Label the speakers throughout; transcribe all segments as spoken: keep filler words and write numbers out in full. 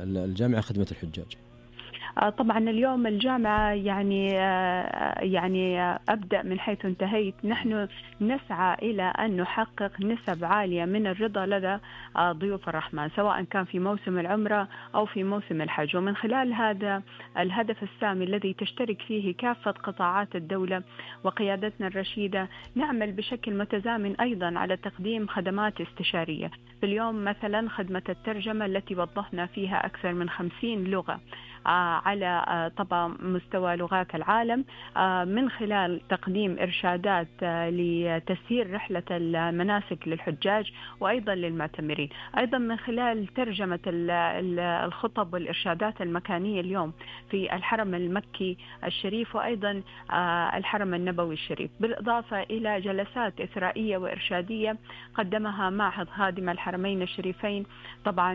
Speaker 1: الجامعة خدمة الحجاج؟
Speaker 2: طبعا اليوم الجامعة يعني يعني أبدأ من حيث انتهيت. نحن نسعى إلى أن نحقق نسب عالية من الرضا لدى ضيوف الرحمن، سواء كان في موسم العمرة أو في موسم الحج. ومن خلال هذا الهدف السامي الذي تشترك فيه كافة قطاعات الدولة وقيادتنا الرشيدة، نعمل بشكل متزامن أيضا على تقديم خدمات استشارية. في اليوم مثلا خدمة الترجمة التي وضحنا فيها أكثر من خمسين لغة على طبعا مستوى لغات العالم، من خلال تقديم إرشادات لتسهيل رحلة المناسك للحجاج وأيضا للمعتمرين، أيضا من خلال ترجمة الخطب والإرشادات المكانية اليوم في الحرم المكي الشريف وأيضا الحرم النبوي الشريف، بالإضافة إلى جلسات إثرائية وإرشادية قدمها معهد خادم الحرمين الشريفين طبعا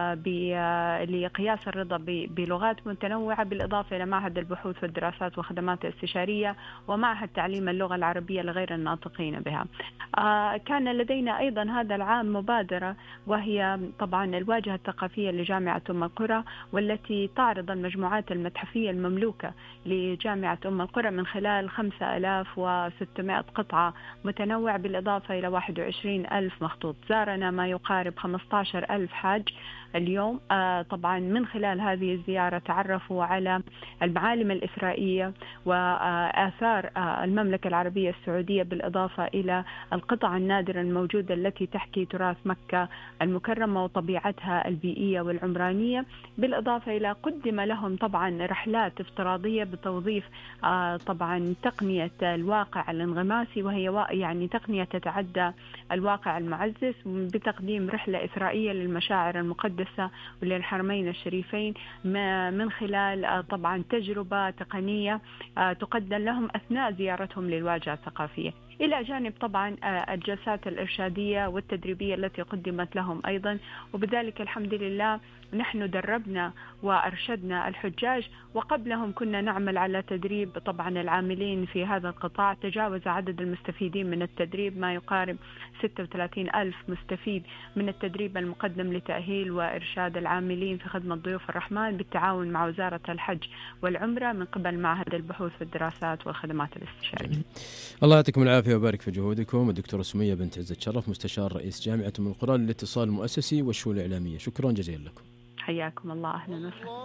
Speaker 2: لقياس الرضا بلغات متنوعة، بالإضافة إلى معهد البحوث والدراسات وخدمات الاستشارية ومعهد تعليم اللغة العربية لغير الناطقين بها. آه كان لدينا أيضا هذا العام مبادرة، وهي طبعا الواجهة الثقافية لجامعة أم القرى، والتي تعرض المجموعات المتحفية المملوكة لجامعة أم القرى من خلال خمسة آلاف وستمائة قطعة متنوعة، بالإضافة إلى واحد وعشرين ألف مخطوط. زارنا ما يقارب خمسة عشر ألف حاج اليوم. آه طبعا من خلال هذه الزيارة تعرفوا على المعالم الإثرائية وآثار آه المملكة العربية السعودية، بالإضافة إلى القطع النادرة الموجودة التي تحكي تراث مكة المكرمة وطبيعتها البيئية والعمرانية، بالإضافة إلى قدم لهم طبعا رحلات افتراضية بتوظيف آه طبعا تقنية الواقع الانغماسي، وهي يعني تقنية تتعدى الواقع المعزز، بتقديم رحلة إثرائية للمشاعر المقدسة وللحرمين الشريفين من خلال طبعا تجربة تقنية تقدم لهم أثناء زيارتهم للواجهة الثقافية، إلى جانب طبعا الجلسات الإرشادية والتدريبية التي قدمت لهم أيضا. وبذلك الحمد لله نحن دربنا وأرشدنا الحجاج، وقبلهم كنا نعمل على تدريب طبعا العاملين في هذا القطاع. تجاوز عدد المستفيدين من التدريب ما يقارب ستة وثلاثين ألف مستفيد من التدريب المقدم لتأهيل وإرشاد العاملين في خدمة ضيوف الرحمن بالتعاون مع وزارة الحج والعمرة من قبل معهد البحوث والدراسات والخدمات الاستشارية.
Speaker 1: الله يعطيكم العافية ويبارك في جهودكم. الدكتورة سمية بنت عزت شرف، مستشار رئيس جامعة أم القرى للاتصال المؤسسي والشؤون الإعلامية، شكرا جزيلا لكم.
Speaker 2: حياكم الله، أهلا وسهلا.